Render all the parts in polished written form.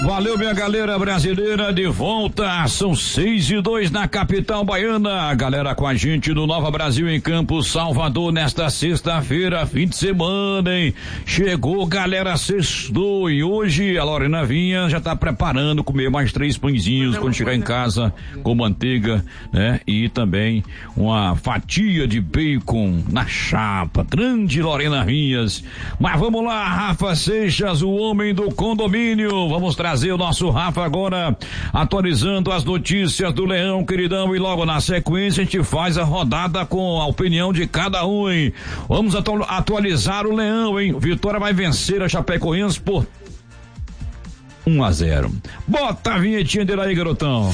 Valeu, minha galera brasileira, de volta, são 6:02 na capital baiana, a galera com a gente no Nova Brasil em Campos, Salvador, nesta sexta-feira, fim de semana, hein? Chegou, galera, sextou, e hoje a Lorena Vinha já tá preparando comer mais 3 pãezinhos quando chegar em casa, com manteiga, né? E também uma fatia de bacon na chapa, grande Lorena Vinhas. Mas vamos lá, Rafa Seixas, o homem do condomínio, vamos trazer o nosso Rafa agora, atualizando as notícias do Leão, queridão, e logo na sequência a gente faz a rodada com a opinião de cada um, hein? Vamos atualizar o Leão, hein? Vitória vai vencer a Chapecoense por 1-0. Bota a vinhetinha dele aí, garotão.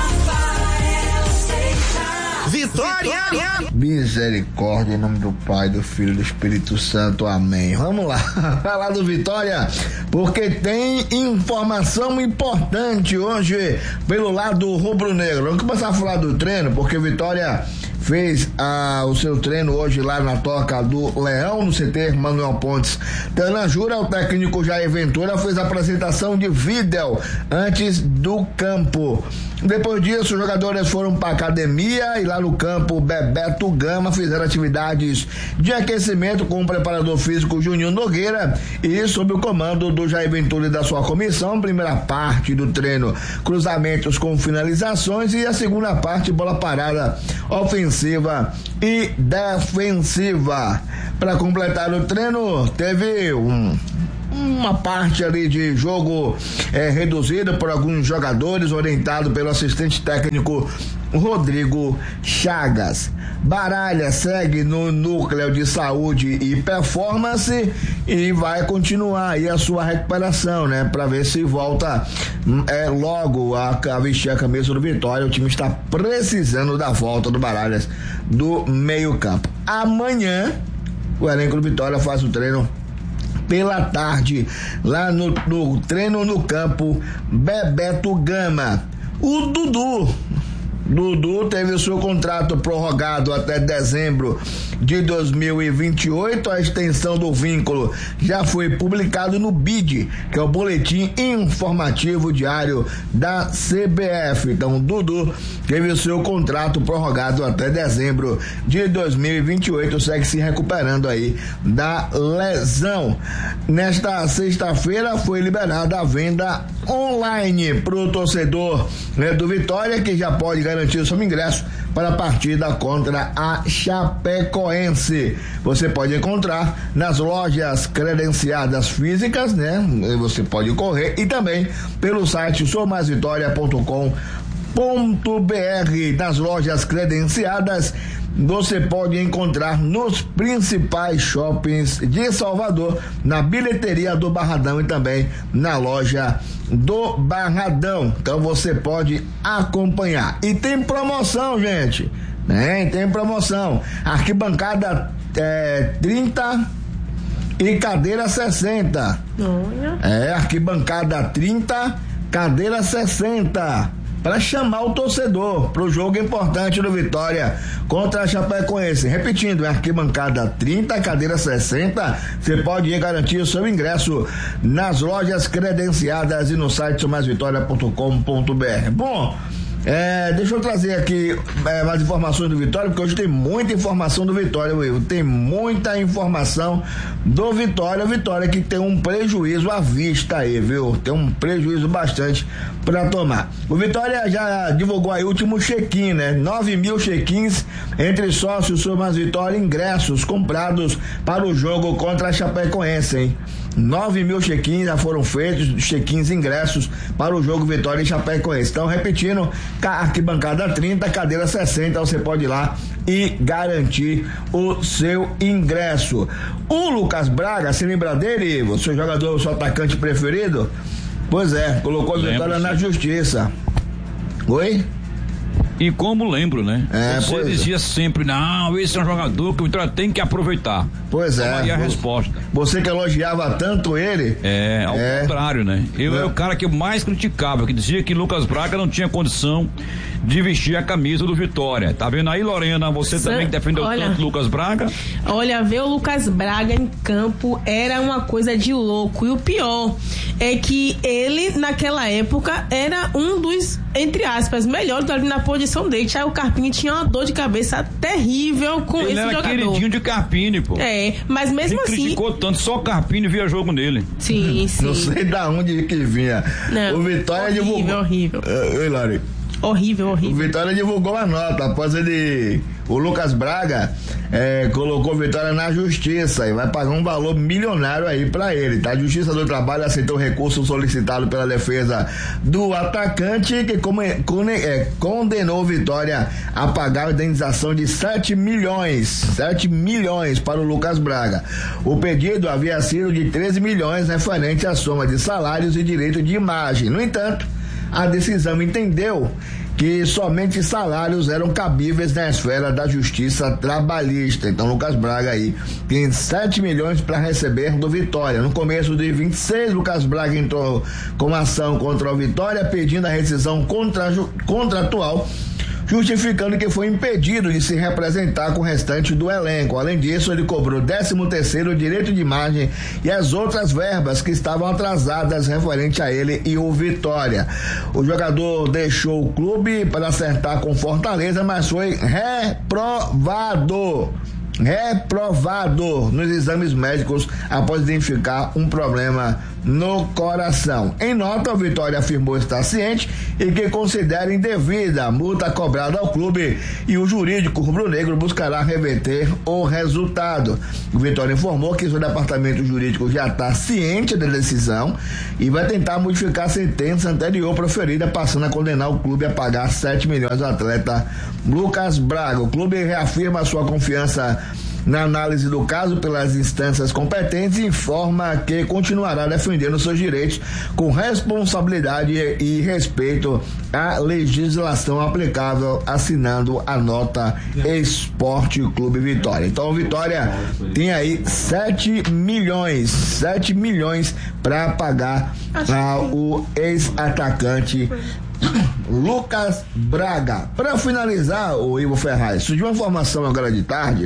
Vitória! Misericórdia, em nome do Pai, do Filho e do Espírito Santo, amém. Vamos lá, falar do Vitória, porque tem informação importante hoje pelo lado rubro-negro. Vamos começar a falar do treino, porque Vitória fez o seu treino hoje lá na toca do Leão, no CT Manuel Pontes Tanajura. O técnico Jair Ventura fez a apresentação de vídeo antes do campo. Depois disso, os jogadores foram para academia e lá no campo Bebeto Gama fizeram atividades de aquecimento com o preparador físico Juninho Nogueira e sob o comando do Jair Ventura e da sua comissão. Primeira parte do treino, cruzamentos com finalizações, e a segunda parte, bola parada, ofensiva e defensiva. Para completar o treino, teve uma parte ali de jogo reduzida por alguns jogadores, orientado pelo assistente técnico Rodrigo Chagas. Baralha segue no núcleo de saúde e performance e vai continuar aí a sua recuperação, né? Para ver se volta logo a vestir a camisa do Vitória. O time está precisando da volta do Baralhas do meio campo. Amanhã o elenco do Vitória faz o treino pela tarde, lá no treino no campo Bebeto Gama. O Dudu teve o seu contrato prorrogado até dezembro de 2028. A extensão do vínculo já foi publicado no BID, que é o Boletim Informativo Diário da CBF. Então, o Dudu teve o seu contrato prorrogado até dezembro de 2028, segue se recuperando aí da lesão. Nesta sexta-feira foi liberada a venda online para o torcedor, né, do Vitória, que já pode garantir o seu ingresso para a partida contra a Chapecoense. Você pode encontrar nas lojas credenciadas físicas, né? Você pode correr, e também pelo site soumaisvitoria.com.br. Nas lojas credenciadas você pode encontrar nos principais shoppings de Salvador, na bilheteria do Barradão e também na loja do Barradão. Então você pode acompanhar. E tem promoção, gente, né? Tem promoção. Arquibancada 30 e cadeira 60. Arquibancada 30, cadeira 60. Para chamar o torcedor para o jogo importante do Vitória contra a Chapecoense. Repetindo, arquibancada 30, cadeira 60. Você pode ir garantir o seu ingresso nas lojas credenciadas e no site soumaisvitoria.com.br. Bom, deixa eu trazer aqui mais informações do Vitória, porque hoje tem muita informação do Vitória, Will. Tem muita informação do Vitória. Vitória que tem um prejuízo à vista aí, viu? Tem um prejuízo bastante para tomar. O Vitória já divulgou aí o último check-in, né? 9.000 check-ins entre sócios Sou Mais Vitória, ingressos comprados para o jogo contra a Chapecoense, hein? 9.000 check-ins já foram feitos, check-ins, ingressos para o jogo Vitória e Chapecoense. Então, repetindo, arquibancada 30, cadeira 60, você pode ir lá e garantir o seu ingresso. O Lucas Braga, se lembra dele, o seu jogador, o seu atacante preferido? Pois é, colocou a Vitória na justiça. Oi? E como lembro, né? Você dizia sempre, não, esse é um jogador que o Vitória tem que aproveitar. Pois é. Aí a resposta. Você que elogiava tanto ele. Ao contrário, né? Eu era o cara que eu mais criticava, que dizia que Lucas Braga não tinha condição de vestir a camisa do Vitória. Tá vendo aí, Lorena? Você também que defendeu tanto Lucas Braga? Olha, ver o Lucas Braga em campo era uma coisa de louco. E o pior é que ele, naquela época, era um dos, entre aspas, melhores ali na posição dele. Aí o Carpini tinha uma dor de cabeça terrível com esse jogador. Ele era queridinho de Carpini, pô. Mas mesmo assim... criticou tanto, só o Carpini via jogo nele. Sim. Não sei da onde que vinha. Não, o Vitória divulgou... Horrível. Oi, Lari. Horrível. O Vitória divulgou a nota após o Lucas Braga colocou o Vitória na justiça e vai pagar um valor milionário aí pra ele, tá? A Justiça do Trabalho aceitou o recurso solicitado pela defesa do atacante, que condenou o Vitória a pagar a indenização de 7 milhões para o Lucas Braga. O pedido havia sido de 13 milhões referente à soma de salários e direito de imagem. No entanto, a decisão entendeu que somente salários eram cabíveis na esfera da justiça trabalhista. Então, Lucas Braga aí tem 7 milhões para receber do Vitória. No começo de 26, Lucas Braga entrou com ação contra o Vitória, pedindo a rescisão contratual, justificando que foi impedido de se representar com o restante do elenco. Além disso, ele cobrou 13º direito de imagem e as outras verbas que estavam atrasadas referente a ele e o Vitória. O jogador deixou o clube para acertar com Fortaleza, mas foi reprovado nos exames médicos após identificar um problema no coração. Em nota, o Vitória afirmou estar ciente e que considera indevida a multa cobrada ao clube e o jurídico rubro-negro buscará reverter o resultado. O Vitória informou que seu departamento jurídico já está ciente da decisão e vai tentar modificar a sentença anterior proferida, passando a condenar o clube a pagar 7 milhões ao atleta Lucas Braga. O clube reafirma sua confiança na análise do caso pelas instâncias competentes e informa que continuará defendendo seus direitos com responsabilidade e respeito à legislação aplicável, assinando a nota Esporte Clube Vitória. Então o Vitória tem aí 7 milhões para pagar o ex-atacante Lucas Braga. Para finalizar, o Ivo Ferraz, surgiu uma informação agora de tarde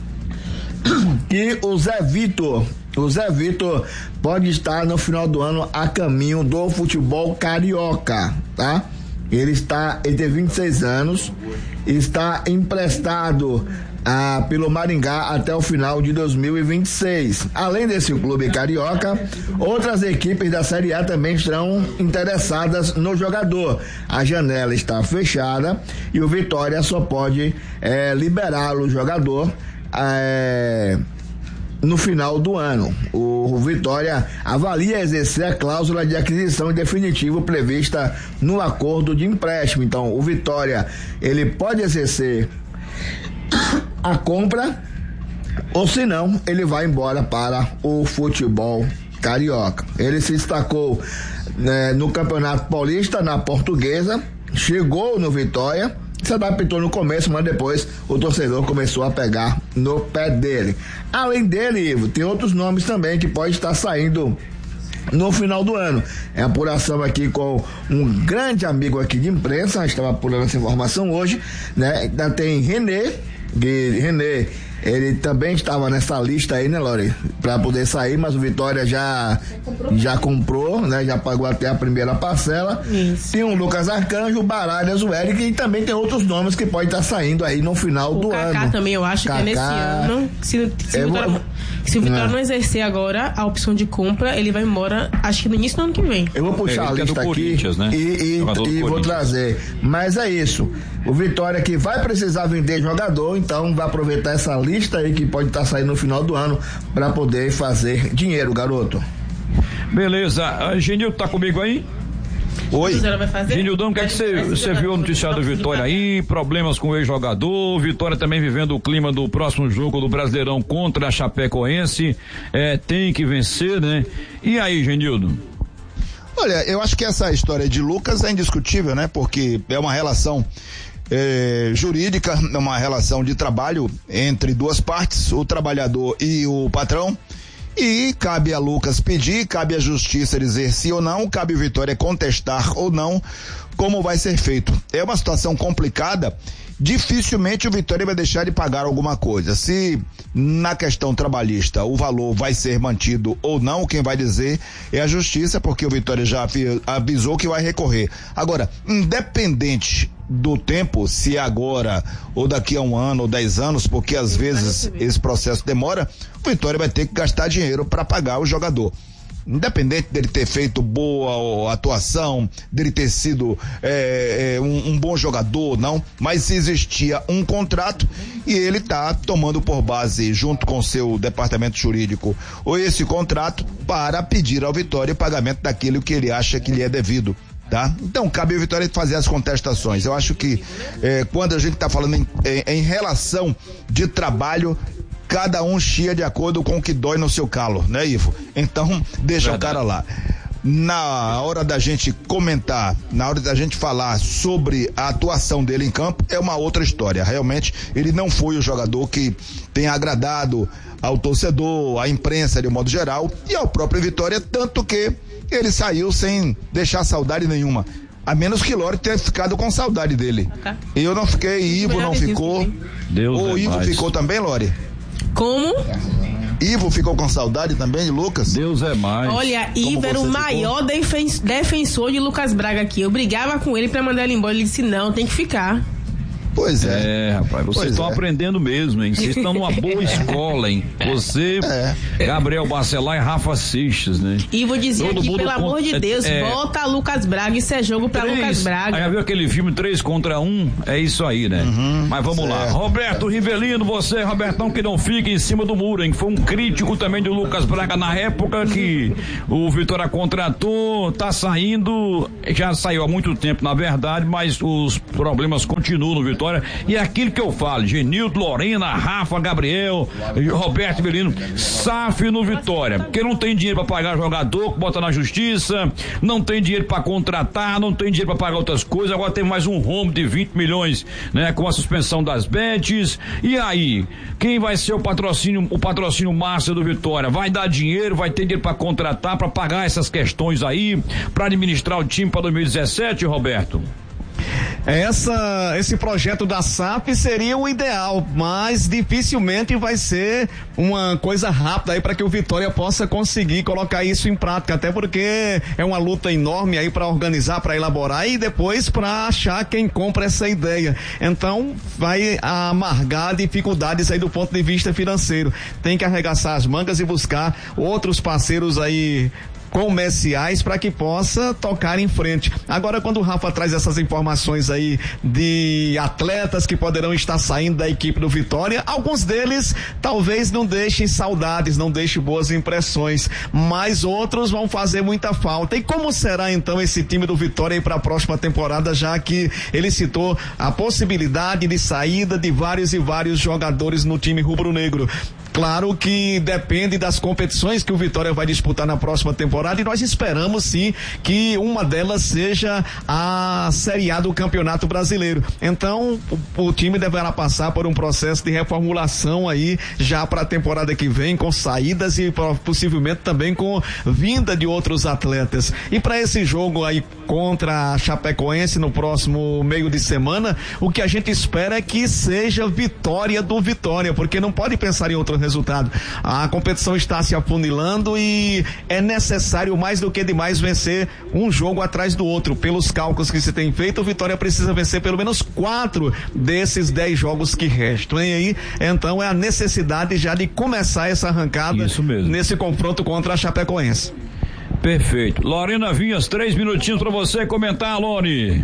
que o Zé Vitor pode estar no final do ano a caminho do futebol carioca, tá? Ele tem 26 anos, está emprestado pelo Maringá até o final de 2026. Além desse clube carioca, outras equipes da Série A também estão interessadas no jogador. A janela está fechada e o Vitória só pode liberar o jogador no final do ano. O Vitória avalia exercer a cláusula de aquisição definitiva prevista no acordo de empréstimo. Então, o Vitória, ele pode exercer a compra, ou se não, ele vai embora para o futebol carioca. Ele se destacou no Campeonato Paulista, na Portuguesa, chegou no Vitória, se adaptou no começo, mas depois o torcedor começou a pegar no pé dele. Além dele, Ivo, tem outros nomes também que pode estar saindo no final do ano. É a apuração aqui com um grande amigo aqui de imprensa, estava apurando essa informação hoje, né? Ainda tem René, ele também estava nessa lista aí, né, Lore? Pra poder sair, mas o Vitória já comprou, né? Já pagou até a primeira parcela. Isso. Tem o Lucas Arcanjo, o Baralhas, o Eric, e também tem outros nomes que podem estar saindo aí no final do ano. O Kaká também, eu acho que é nesse ano. Se o Vitória não exercer agora a opção de compra, ele vai embora, acho que no início do ano que vem. Eu vou puxar a lista aqui, né? e vou trazer. Mas é isso. O Vitória que vai precisar vender jogador, então vai aproveitar essa lista aí que pode estar saindo no final do ano para poder fazer dinheiro, garoto. Beleza. Genildo tá comigo aí? Oi. Genildão, o que é que você viu o noticiário do Vitória aí? Problemas com o ex-jogador, Vitória também vivendo o clima do próximo jogo do Brasileirão contra a Chapecoense, tem que vencer, né? E aí, Genildo? Olha, eu acho que essa história de Lucas é indiscutível, né? Porque é uma relação jurídica, uma relação de trabalho entre duas partes, o trabalhador e o patrão, E cabe a Lucas pedir, cabe a justiça dizer sim ou não, cabe o Vitória contestar ou não, como vai ser feito. É uma situação complicada, dificilmente o Vitória vai deixar de pagar alguma coisa. Se na questão trabalhista o valor vai ser mantido ou não, quem vai dizer é a justiça, porque o Vitória já avisou que vai recorrer. Agora, independente do tempo, se agora ou daqui a 1 ano ou 10 anos, porque às vezes esse processo demora, o Vitória vai ter que gastar dinheiro para pagar o jogador. Independente dele ter feito boa atuação, dele ter sido um bom jogador, não, mas se existia um contrato e ele tá tomando por base, junto com seu departamento jurídico, ou esse contrato para pedir ao Vitória o pagamento daquilo que ele acha que lhe é devido. Tá? Então cabe ao Vitória fazer as contestações. Eu acho que quando a gente está falando em relação de trabalho, cada um chia de acordo com o que dói no seu calo, né, Ivo? Então deixa o cara lá. Na hora da gente comentar, na hora da gente falar sobre a atuação dele em campo, é uma outra história. Realmente ele não foi o jogador que tenha agradado ao torcedor, à imprensa de um modo geral e ao próprio Vitória, tanto que ele saiu sem deixar saudade nenhuma. A menos que Lore tenha ficado com saudade dele. Eu não fiquei, Ivo não ficou. O Ivo ficou também, Lore? Como? Ivo ficou com saudade também de Lucas? Deus é mais. Olha, Ivo era o maior defensor de Lucas Braga aqui. Eu brigava com ele pra mandar ele embora. Ele disse, não, tem que ficar. Pois é. Rapaz, vocês estão aprendendo mesmo, hein? Vocês estão numa boa escola, hein? Você, Gabriel Bacelar e Rafa Seixas, né? E vou dizer aqui, pelo amor de Deus, bota Lucas Braga, isso é jogo pra Lucas Braga. Aí já viu aquele filme 3 contra 1? É isso aí, né? Mas vamos lá. Roberto Rivelino, você, Robertão, que não fica em cima do muro, hein? Foi um crítico também do Lucas Braga na época que o Vitória contratou, tá saindo, já saiu há muito tempo, na verdade, mas os problemas continuam no Vitória. E é aquilo que eu falo, Genildo, Lorena, Rafa, Gabriel, Roberto Belino, SAF no Vitória, porque não tem dinheiro para pagar jogador, bota na justiça, não tem dinheiro para contratar, não tem dinheiro para pagar outras coisas, agora tem mais um rombo de 20 milhões, né, com a suspensão das bets. E aí, quem vai ser o patrocínio massa do Vitória? Vai dar dinheiro, vai ter dinheiro para contratar, para pagar essas questões aí, para administrar o time para 2017, Roberto? Esse projeto da SAF seria o ideal, mas dificilmente vai ser uma coisa rápida aí para que o Vitória possa conseguir colocar isso em prática, até porque é uma luta enorme aí para organizar, para elaborar e depois para achar quem compra essa ideia. Então vai amargar dificuldades aí do ponto de vista financeiro. Tem que arregaçar as mangas e buscar outros parceiros aí comerciais para que possa tocar em frente. Agora, quando o Rafa traz essas informações aí de atletas que poderão estar saindo da equipe do Vitória, alguns deles talvez não deixem saudades, não deixem boas impressões, mas outros vão fazer muita falta. E como será então esse time do Vitória aí para a próxima temporada, já que ele citou a possibilidade de saída de vários e vários jogadores no time rubro-negro? Claro que depende das competições que o Vitória vai disputar na próxima temporada e nós esperamos sim que uma delas seja a Série A do Campeonato Brasileiro. Então o time deverá passar por um processo de reformulação aí já para a temporada que vem, com saídas e possivelmente também com vinda de outros atletas. E para esse jogo aí contra a Chapecoense no próximo meio de semana, o que a gente espera é que seja vitória do Vitória, porque não pode pensar em outro resultado. A competição está se afunilando e é necessário mais do que demais vencer um jogo atrás do outro. Pelos cálculos que se tem feito, o Vitória precisa vencer pelo menos 4 desses 10 jogos que restam. E aí, então, é a necessidade já de começar essa arrancada nesse confronto contra a Chapecoense. Perfeito. Lorena Vinhas, 3 minutinhos para você comentar, Lore.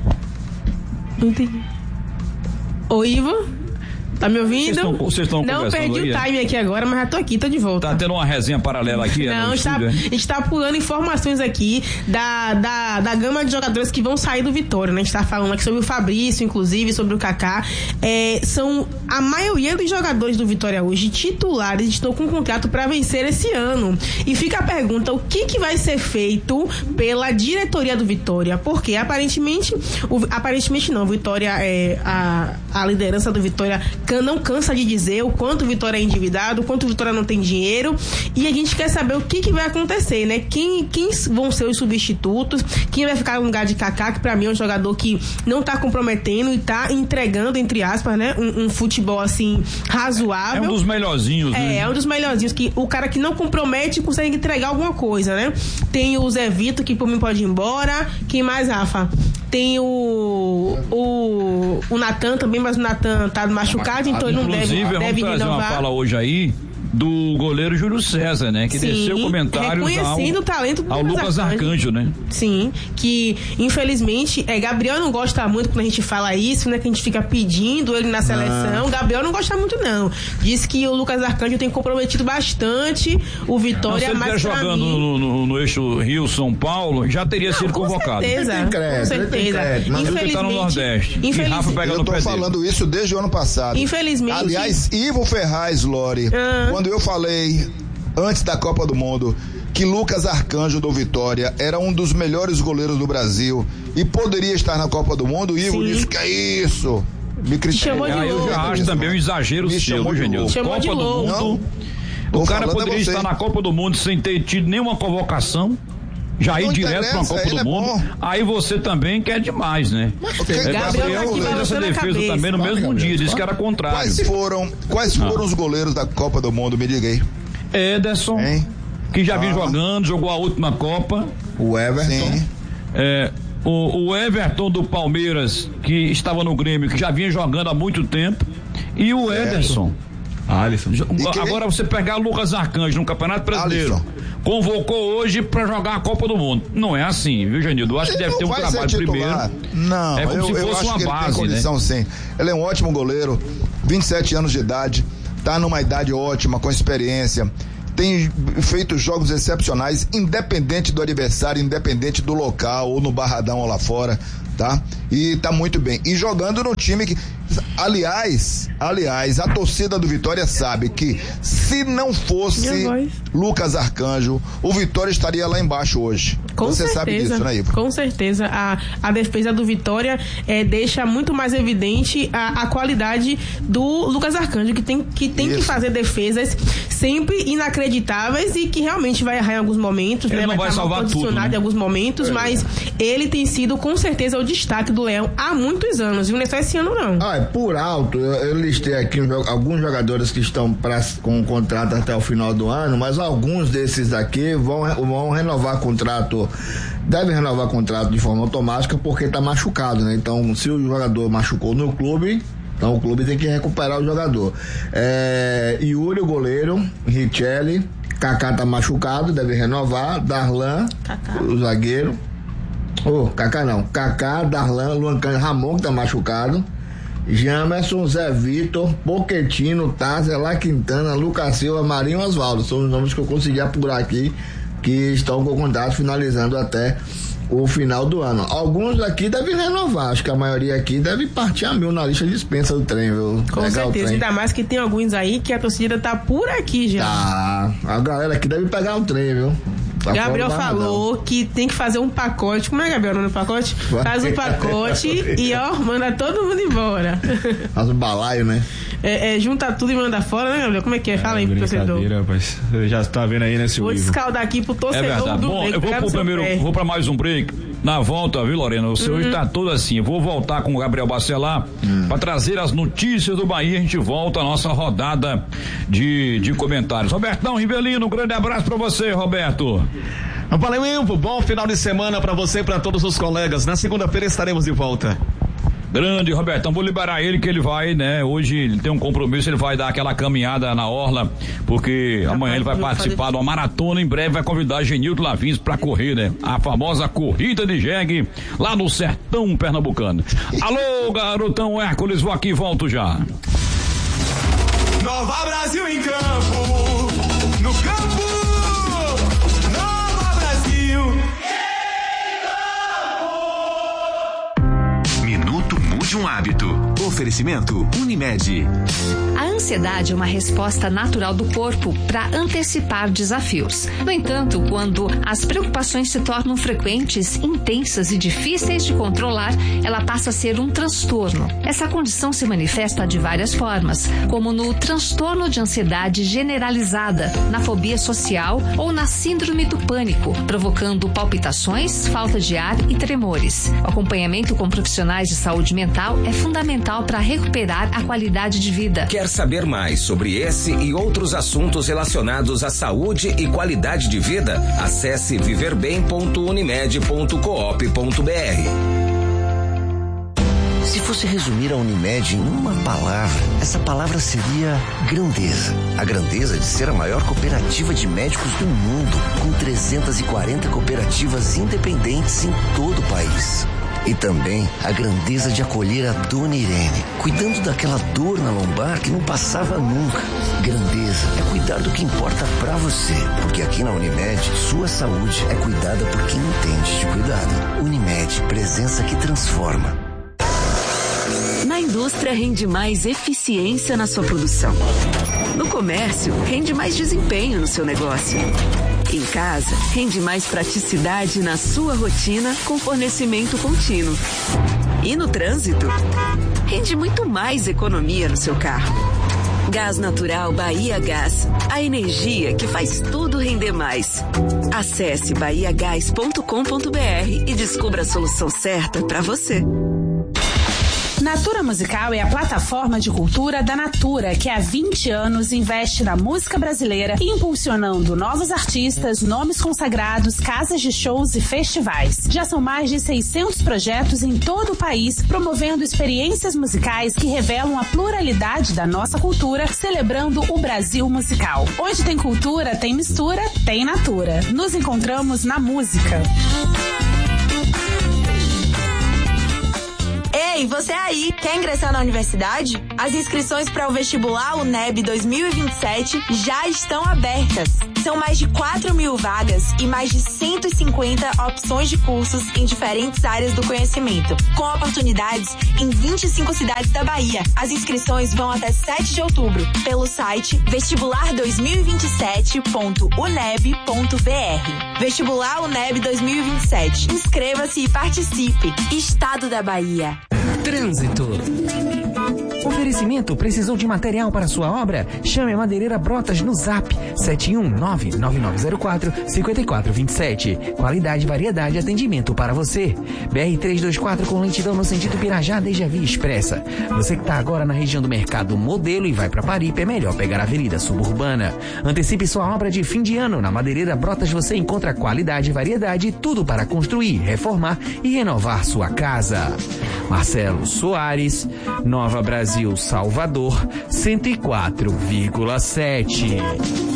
Entendi. Oi, Ivo? Tá me ouvindo? Vocês estão não perdi o time aqui agora, mas já tô aqui, tô de volta. Tá tendo uma resenha paralela aqui? Não, a gente tá pulando informações aqui da gama de jogadores que vão sair do Vitória, né? A gente tá falando aqui sobre o Fabrício, inclusive, sobre o Kaká. São a maioria dos jogadores do Vitória hoje, titulares, estão com contrato para vencer esse ano. E fica a pergunta, o que vai ser feito pela diretoria do Vitória? Porque aparentemente não, Vitória, a liderança do Vitória não cansa de dizer o quanto o Vitória é endividado, o quanto o Vitória não tem dinheiro, e a gente quer saber o que vai acontecer, né? Quem vão ser os substitutos, quem vai ficar no lugar de Kaká, que pra mim é um jogador que não tá comprometendo e tá entregando, entre aspas, né? Um futebol assim, razoável. É um dos melhorzinhos, né? É um dos melhorzinhos, que o cara que não compromete consegue entregar alguma coisa, né? Tem o Zé Vitor, que por mim pode ir embora. Quem mais, Rafa? Tem o Natan também, mas o Natan tá machucado, então ele não deve renovar. Inclusive, vamos trazer uma fala hoje aí do goleiro Júlio César, né? Que desceu comentários reconhecendo o talento do Lucas Arcanjo, né? Sim, que infelizmente Gabriel não gosta muito quando a gente fala isso, né? Que a gente fica pedindo ele na seleção. Gabriel não gosta muito, não. Diz que o Lucas Arcanjo tem comprometido bastante o Vitória, mas se ele jogando no eixo Rio-São Paulo, já teria sido convocado. Com certeza. Mas ele tá no Nordeste. E Rafa pega no pé dele. Eu tô falando isso desde o ano passado. Infelizmente. Aliás, Ivo Ferraz, Lore, quando eu falei antes da Copa do Mundo que Lucas Arcanjo do Vitória era um dos melhores goleiros do Brasil e poderia estar na Copa do Mundo, Ivo disse que é isso. Me criticou. Eu já acho também um exagero seu, Genilson. Copa do Mundo. O cara poderia estar na Copa do Mundo sem ter tido nenhuma convocação. Já ir direto pra Copa do Mundo, aí você também quer demais, né? Gabriel fez essa defesa também no mesmo dia, disse que era contrário. Quais foram os goleiros da Copa do Mundo, me diga aí? Ederson, que já vinha jogando, jogou a última Copa. O Everton. O Everton do Palmeiras, que estava no Grêmio, que já vinha jogando há muito tempo. E o Ederson. Alisson. Agora você pegar o Lucas Arcanjo no Campeonato Brasileiro, convocou hoje pra jogar a Copa do Mundo. Não é assim, viu, Genildo? Eu acho que deve ter um trabalho primeiro. Não, é como se fosse uma base, tem condição, né? Sim. Ele é um ótimo goleiro, 27 anos de idade, tá numa idade ótima, com experiência, tem feito jogos excepcionais, independente do adversário, independente do local, ou no Barradão ou lá fora, tá? E tá muito bem. E jogando no time que... Aliás, a torcida do Vitória sabe que se não fosse Lucas Arcanjo, o Vitória estaria lá embaixo hoje. Você sabe disso, né, Ivo? Com certeza. A defesa do Vitória deixa muito mais evidente a qualidade do Lucas Arcanjo, que tem que fazer defesas sempre inacreditáveis e que realmente vai errar em alguns momentos, ele não vai salvar tudo, né? Em alguns momentos, mas ele tem sido com certeza o destaque do Leão há muitos anos, viu? Não é só esse ano, não. Por alto, eu listei aqui alguns jogadores que estão com contrato até o final do ano, mas alguns desses aqui vão renovar contrato, devem renovar contrato de forma automática porque tá machucado, né? Então, se o jogador machucou no clube, então o clube tem que recuperar o jogador. Yuri, o goleiro, Richelli, Kaká tá machucado, deve renovar, Darlan, o zagueiro, Kaká, Darlan, Luan Cândido, Ramon, que tá machucado, Jamerson, Zé Vitor, Pochettino, Taz, Elá Quintana, Lucas Silva, Marinho Osvaldo. São os nomes que eu consegui apurar aqui, que estão com o contrato finalizando até o final do ano. Alguns aqui devem renovar, acho que a maioria aqui deve partir a 1000 na lista de dispensa do trem, viu? Com certeza, ainda mais que tem alguns aí que a torcida tá por aqui já. Tá, a galera aqui deve pegar o trem, viu? Gabriel falou que tem que fazer um pacote. Como é, Gabriel, no pacote? Faz um pacote e manda todo mundo embora. Faz um balaio, né? Junta tudo e manda fora, né, Gabriel? Como é que é? Fala aí pro torcedor. Rapaz. Você já tá vendo aí, né, seu Vou Ivo? descaldar aqui pro torcedor do Bom, break. eu vou pro primeiro, vou pra mais um break. Na volta, viu, Lorena? O senhor está todo assim. Eu vou voltar com o Gabriel Bacelar para trazer as notícias do Bahia. A gente volta a nossa rodada de comentários. Robertão Rivelino, um grande abraço para você, Roberto. Valeu, Ivo. Bom final de semana para você e para todos os colegas. Na segunda-feira estaremos de volta. Grande, Robertão, vou liberar ele que ele vai, né, hoje ele tem um compromisso, ele vai dar aquela caminhada na orla, porque amanhã ele vai participar de uma maratona, em breve vai convidar Genildo Lavins pra correr, né, a famosa corrida de jegue, lá no sertão pernambucano. Alô, garotão Hércules, vou aqui e volto já. Nova Brasil em campo, no campo, Nova Brasil. Minuto Mude um Hábito. Oferecimento Unimed. A ansiedade é uma resposta natural do corpo para antecipar desafios. No entanto, quando as preocupações se tornam frequentes, intensas e difíceis de controlar, ela passa a ser um transtorno. Essa condição se manifesta de várias formas, como no transtorno de ansiedade generalizada, na fobia social ou na síndrome do pânico, provocando palpitações, falta de ar e tremores. O acompanhamento com profissionais de saúde mental é fundamental para recuperar a qualidade de vida. Quer saber mais sobre esse e outros assuntos relacionados à saúde e qualidade de vida? Acesse viverbem.unimed.coop.br. Se fosse resumir a Unimed em uma palavra, essa palavra seria grandeza. A grandeza de ser a maior cooperativa de médicos do mundo, com 340 cooperativas independentes em todo o país. E também a grandeza de acolher a Dona Irene, cuidando daquela dor na lombar que não passava nunca. Grandeza é cuidar do que importa pra você, porque aqui na Unimed, sua saúde é cuidada por quem entende de cuidado. Unimed, presença que transforma. Na indústria, rende mais eficiência na sua produção. No comércio, rende mais desempenho no seu negócio. Em casa, rende mais praticidade na sua rotina com fornecimento contínuo. E no trânsito, rende muito mais economia no seu carro. Gás Natural Bahia Gás, a energia que faz tudo render mais. Acesse bahiagás.com.br e descubra a solução certa para você. Natura Musical é a plataforma de cultura da Natura, que há 20 anos investe na música brasileira, impulsionando novos artistas, nomes consagrados, casas de shows e festivais. Já são mais de 600 projetos em todo o país, promovendo experiências musicais que revelam a pluralidade da nossa cultura, celebrando o Brasil musical. Onde tem cultura, tem mistura, tem Natura. Nos encontramos na música. Ei, você aí, quer ingressar na universidade? As inscrições para o vestibular UNEB 2027 já estão abertas. São mais de 4.000 vagas e mais de 150 opções de cursos em diferentes áreas do conhecimento, com oportunidades em 25 cidades da Bahia. As inscrições vão até 7 de outubro, pelo site vestibular2027.uneb.br. Vestibular UNEB 2027. Inscreva-se e participe. Estado da Bahia. Trânsito. Oferecimento, precisou de material para sua obra? Chame a Madeireira Brotas no Zap 719-9904-5427. Qualidade, variedade e atendimento para você. BR-324 com lentidão no sentido Pirajá desde a Via Expressa. Você que está agora na região do Mercado Modelo e vai para Paripe, é melhor pegar a Avenida Suburbana. Antecipe sua obra de fim de ano. Na Madeireira Brotas você encontra qualidade, variedade e tudo para construir, reformar e renovar sua casa. Marcelo Soares, Nova Brasil, Salvador, 104,7.